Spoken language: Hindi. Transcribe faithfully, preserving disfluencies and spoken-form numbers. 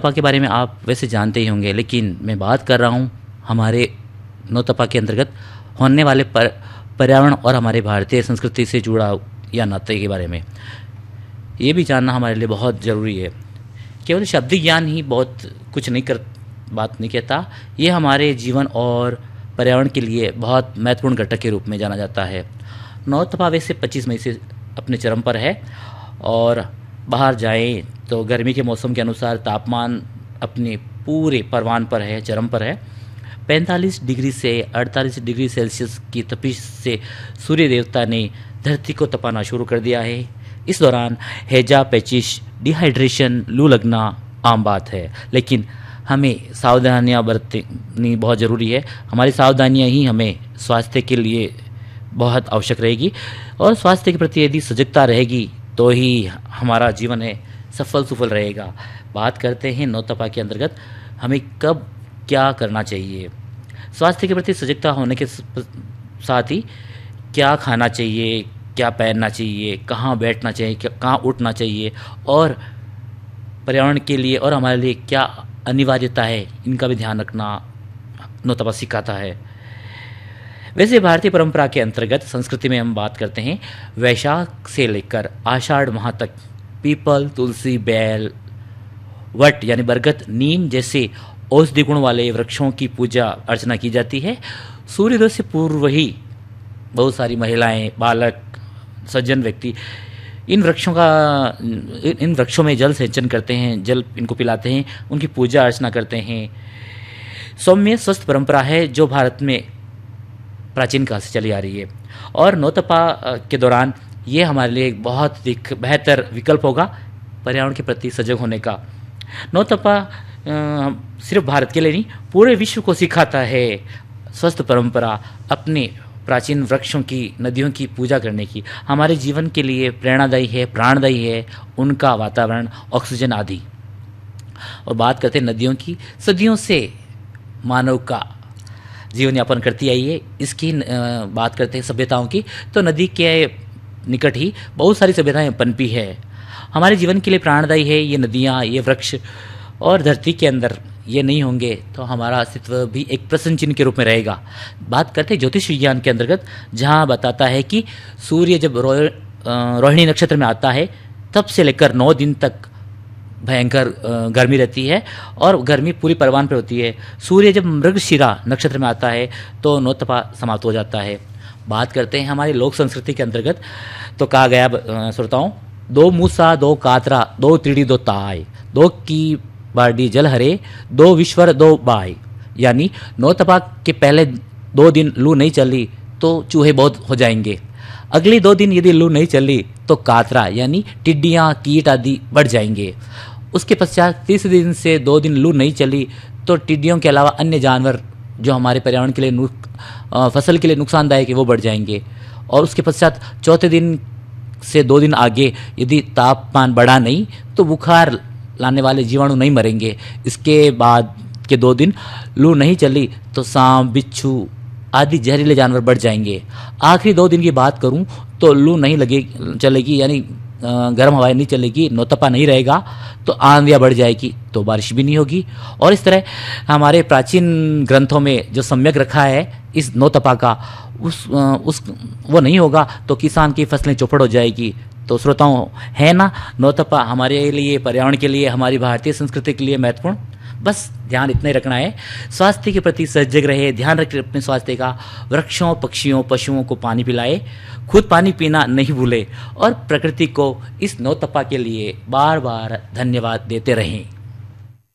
नौतपा के बारे में आप वैसे जानते ही होंगे, लेकिन मैं बात कर रहा हूँ हमारे नौतपा के अंतर्गत होने वाले पर पर्यावरण और हमारे भारतीय संस्कृति से जुड़ा या नाते के बारे में। ये भी जानना हमारे लिए बहुत ज़रूरी है। केवल शब्दिक ज्ञान ही बहुत कुछ नहीं कर बात नहीं कहता, ये हमारे जीवन और पर्यावरण के लिए बहुत महत्वपूर्ण घटक के रूप में जाना जाता है। नौतपा वैसे पच्चीस मई से अपने चरम पर है और बाहर जाएं तो गर्मी के मौसम के अनुसार तापमान अपने पूरे परवान पर है, चरम पर है। पैंतालीस डिग्री से अड़तालीस डिग्री सेल्सियस की तपिश से सूर्य देवता ने धरती को तपाना शुरू कर दिया है। इस दौरान हैजा, पेचिश, डिहाइड्रेशन, लू लगना आम बात है, लेकिन हमें सावधानियां बरतनी बहुत ज़रूरी है। हमारी सावधानियां ही हमें स्वास्थ्य के लिए बहुत आवश्यक रहेगी और स्वास्थ्य के प्रति यदि सजगता रहेगी तो ही हमारा जीवन है सफल सुफल रहेगा। बात करते हैं नौतपा के अंतर्गत हमें कब क्या करना चाहिए। स्वास्थ्य के प्रति सजगता होने के साथ ही क्या खाना चाहिए, क्या पहनना चाहिए, कहाँ बैठना चाहिए, कहाँ उठना चाहिए और पर्यावरण के लिए और हमारे लिए क्या अनिवार्यता है, इनका भी ध्यान रखना नौतपा सिखाता है। वैसे भारतीय परंपरा के अंतर्गत संस्कृति में हम बात करते हैं, वैशाख से लेकर आषाढ़ माह तक पीपल, तुलसी, बेल, वट यानी बरगद, नीम जैसे औषधि गुण वाले वृक्षों की पूजा अर्चना की जाती है। सूर्योदय से पूर्व ही बहुत सारी महिलाएं, बालक, सज्जन व्यक्ति इन वृक्षों का इन वृक्षों में जल सेचन करते हैं, जल इनको पिलाते हैं, उनकी पूजा अर्चना करते हैं। सौम्य स्वस्थ परंपरा है जो भारत में प्राचीन काल से चली आ रही है और नौतपा के दौरान ये हमारे लिए एक बहुत एक बेहतर विकल्प होगा पर्यावरण के प्रति सजग होने का। नौतपा सिर्फ भारत के लिए नहीं, पूरे विश्व को सिखाता है स्वस्थ परंपरा, अपने प्राचीन वृक्षों की, नदियों की पूजा करने की। हमारे जीवन के लिए प्रेरणादायी है, प्राणदायी है उनका वातावरण, ऑक्सीजन आदि। और बात करते हैं नदियों की, सदियों से मानव का जीवन यापन करती आई है। इसकी बात करते हैं सभ्यताओं की, तो नदी के निकट ही बहुत सारी सभ्यताएं पनपी है। हमारे जीवन के लिए प्राणदायी है ये नदियाँ, ये वृक्ष, और धरती के अंदर ये नहीं होंगे तो हमारा अस्तित्व भी एक प्रश्न चिन्ह के रूप में रहेगा। बात करते हैं ज्योतिष विज्ञान के अंतर्गत, जहाँ बताता है कि सूर्य जब रो, रोहिणी नक्षत्र में आता है तब से लेकर नौ दिन तक भयंकर गर्मी रहती है और गर्मी पूरी परवान पर होती है। सूर्य जब मृगशिरा नक्षत्र में आता है तो नौतपा समाप्त हो जाता है। बात करते हैं हमारी लोक संस्कृति के अंतर्गत, तो कहा गया श्रोताओं, दो मूसा, दो कातरा, दो त्रिड़ी, दो ताय, दो की बारडी जल हरे, दो विश्वर, दो बाय। यानी नौतपा के पहले दो दिन लू नहीं चली तो चूहे बहुत हो जाएंगे। अगले दो दिन यदि लू नहीं चली तो कातरा यानी टिड्डियाँ, कीट आदि बढ़ जाएंगे। उसके पश्चात तीसरे दिन से दो दिन लू नहीं चली तो टिड्डियों के अलावा अन्य जानवर जो हमारे पर्यावरण के लिए नुक, फसल के लिए नुकसानदायक है वो बढ़ जाएंगे। और उसके पश्चात चौथे दिन से दो दिन आगे यदि तापमान बढ़ा नहीं तो बुखार लाने वाले जीवाणु नहीं मरेंगे। इसके बाद के दो दिन लू नहीं चली तो सांप, बिच्छू आदि जहरीले जानवर बढ़ जाएंगे। आखिरी दो दिन की बात करूं तो लू नहीं लगे चलेगी, यानी गर्म हवाएं नहीं चलेगी, नौतपा नहीं रहेगा, तो आंधियाँ बढ़ जाएगी, तो बारिश भी नहीं होगी। और इस तरह हमारे प्राचीन ग्रंथों में जो सम्यक रखा है इस नौतपा का, उस उस वो नहीं होगा तो किसान की फसलें चौपट हो जाएगी। तो श्रोताओं, है ना नौतपा हमारे लिए, पर्यावरण के लिए, हमारी भारतीय संस्कृति के लिए महत्वपूर्ण। बस ध्यान इतना ही रखना है, स्वास्थ्य के प्रति सजग रहे, ध्यान रखें अपने स्वास्थ्य का, वृक्षों, पक्षियों, पशुओं को पानी पिलाए, खुद पानी पीना नहीं भूले और प्रकृति को इस नौतपा के लिए बार बार धन्यवाद देते रहें।